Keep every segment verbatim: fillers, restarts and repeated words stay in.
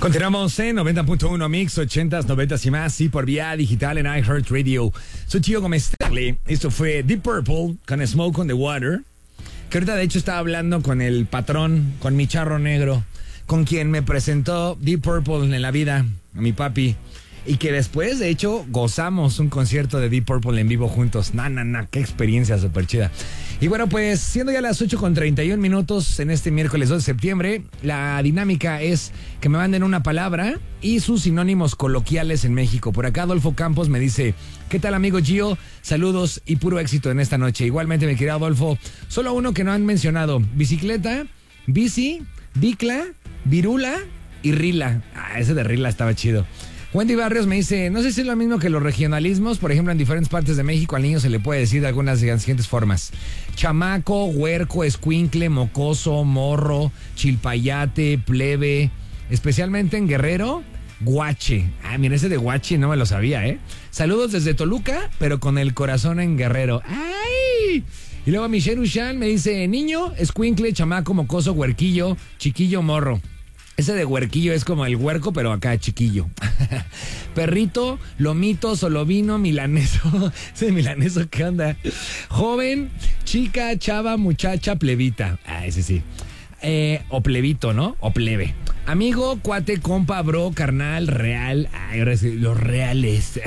Continuamos en noventa punto uno Mix, ochentas, noventas y más, y por vía digital en iHeartRadio. Soy Gio Gómez Tagle. Esto fue Deep Purple con Smoke on the Water. Que ahorita de hecho estaba hablando con el patrón, con mi charro negro, con quien me presentó Deep Purple en la vida, a mi papi. Y que después, de hecho, gozamos un concierto de Deep Purple en vivo juntos. Na, na, na, qué experiencia súper chida. Y bueno, pues siendo ya las ocho con treinta y un minutos en este miércoles dos de septiembre, la dinámica es que me manden una palabra y sus sinónimos coloquiales en México. Por acá Adolfo Campos me dice: ¿qué tal, amigo Gio? Saludos y puro éxito en esta noche. Igualmente, mi querido Adolfo, solo uno que no han mencionado: bicicleta, bici, bicla, virula y rila. Ah, ese de rila estaba chido. Wendy Barrios me dice: no sé si es lo mismo que los regionalismos. Por ejemplo, en diferentes partes de México al niño se le puede decir de algunas de las siguientes formas: chamaco, huerco, escuincle, mocoso, morro, chilpayate, plebe. Especialmente en Guerrero, guache. Ah, mira, ese de guache no me lo sabía, ¿eh? Saludos desde Toluca, pero con el corazón en Guerrero. ¡Ay! Y luego Michelle Uchan me dice: niño, escuincle, chamaco, mocoso, huerquillo, chiquillo, morro. Ese de huerquillo es como el huerco, pero acá chiquillo. Perrito, lomito, solovino, milaneso. Ese milaneso, ¿qué onda? Joven, chica, chava, muchacha, plebita. Ah, ese sí. Eh, o plebito, ¿no? O plebe. Amigo, cuate, compa, bro, carnal, real. Ay, ahora sí, los reales.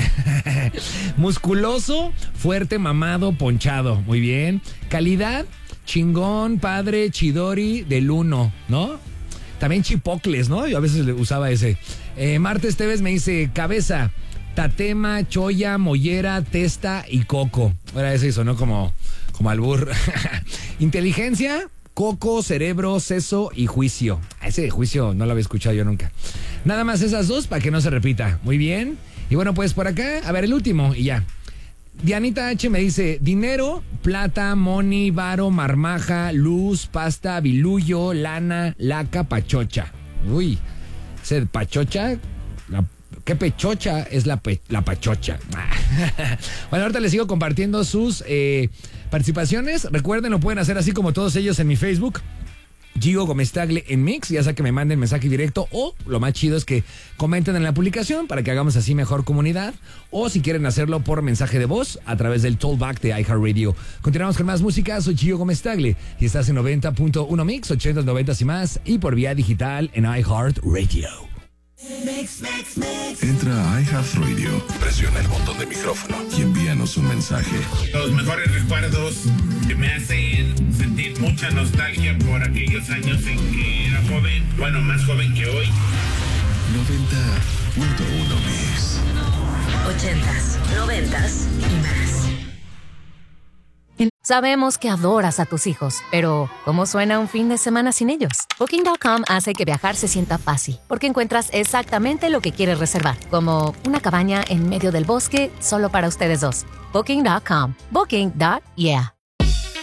Musculoso, fuerte, mamado, ponchado. Muy bien. Calidad, chingón, padre, chidori, del uno, ¿no? También chipocles, ¿no? Yo a veces le usaba ese. Eh, Martes Teves me dice: cabeza, tatema, choya, mollera, testa y coco. Ahora ese sonó como, como albur. Inteligencia, coco, cerebro, seso y juicio. Ese de juicio no lo había escuchado yo nunca. Nada más esas dos para que no se repita. Muy bien. Y bueno, pues por acá, a ver el último y ya. Dianita H me dice: dinero, plata, money, varo, marmaja, luz, pasta, bilullo, lana, laca, pachocha. Uy, ese pachocha, la, ¿qué pechocha es la, pe, la pachocha? Bueno, ahorita les sigo compartiendo sus eh, participaciones. Recuerden, lo pueden hacer así como todos ellos en mi Facebook, Gio Gómez Tagle en Mix, ya sea que me manden mensaje directo, o lo más chido es que comenten en la publicación para que hagamos así mejor comunidad, o si quieren hacerlo por mensaje de voz a través del Tollback de iHeartRadio. Continuamos con más música. Soy Gio Gómez Tagle y estás en noventa punto uno Mix, ochentas, noventas y más, y por vía digital en iHeartRadio. Mix, mix, mix. Entra a iHeartRadio, presiona el botón de micrófono y envíanos un mensaje. Los mejores recuerdos que me hacen sentir mucha nostalgia por aquellos años en que era joven, bueno, más joven que hoy. noventa punto uno Mix. Ochentas, noventas y más. Sabemos que adoras a tus hijos, pero ¿cómo suena un fin de semana sin ellos? Booking punto com hace que viajar se sienta fácil, porque encuentras exactamente lo que quieres reservar, como una cabaña en medio del bosque solo para ustedes dos. Booking punto com. Booking. Yeah.